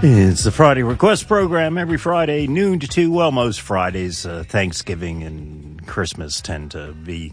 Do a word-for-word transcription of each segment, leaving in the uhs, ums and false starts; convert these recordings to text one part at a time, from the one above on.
It's the Friday Request Program every Friday, noon to two. Well, most Fridays, uh, Thanksgiving and Christmas tend to be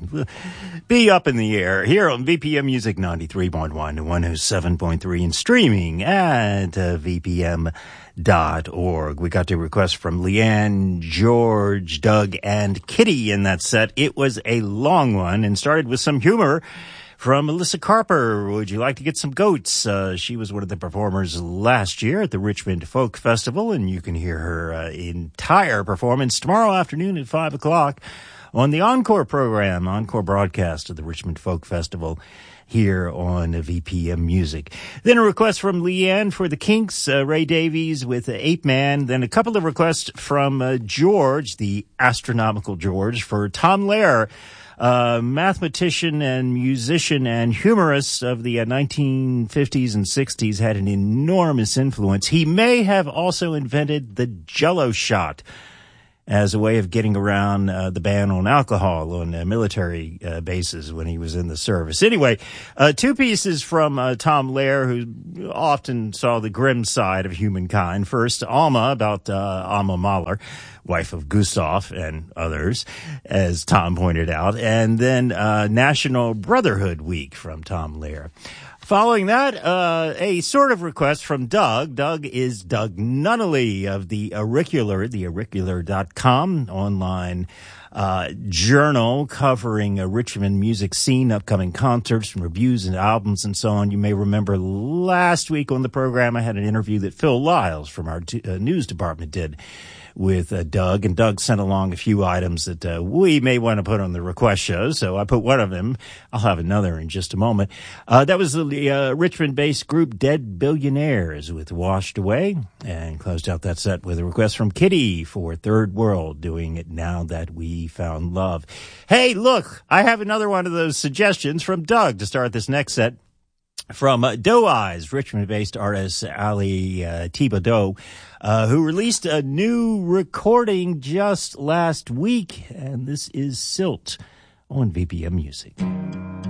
be up in the air. Here on V P M Music ninety-three point one to one oh seven point three and streaming at uh, v p m dot org. We got a request from Leanne, George, Doug, and Kitty in that set. It was a long one and started with some humor from Melissa Carper. Would you like to get some goats? Uh, she was one of the performers last year at the Richmond Folk Festival, and you can hear her uh, entire performance tomorrow afternoon at five o'clock on the Encore program, Encore broadcast of the Richmond Folk Festival here on V P M Music. Then a request from Leanne for the Kinks, uh, Ray Davies with uh, Ape Man. Then a couple of requests from uh, George, the astronomical George, for Tom Lehrer, Uh, mathematician and musician and humorist of the uh, nineteen fifties and sixties, had an enormous influence. He may have also invented the Jell-O shot as a way of getting around uh, the ban on alcohol on uh, military uh, bases when he was in the service. Anyway, uh, two pieces from uh, Tom Lehrer, who often saw the grim side of humankind. First, Alma, about uh, Alma Mahler, wife of Gustav and others, as Tom pointed out. And then uh, National Brotherhood Week from Tom Lehrer. Following that, uh, a sort of request from Doug. Doug is Doug Nunnally of the Auricular, the auricular dot com online uh, journal covering a Richmond music scene, upcoming concerts and reviews and albums and so on. You may remember last week on the program I had an interview that Phil Lyles from our t- uh, news department did with uh, Doug, and Doug sent along a few items that uh, we may want to put on the request show, so I put one of them. I'll have another in just a moment. Uh, that was the uh, Richmond-based group Dead Billionaires with Washed Away, and closed out that set with a request from Kitty for Third World, doing it Now That We Found Love. Hey, look, I have another one of those suggestions from Doug to start this next set. From uh, Doe Eyes, Richmond-based artist Ali uh, Thibodeau, uh, who released a new recording just last week, and this is Silt on V P M Music.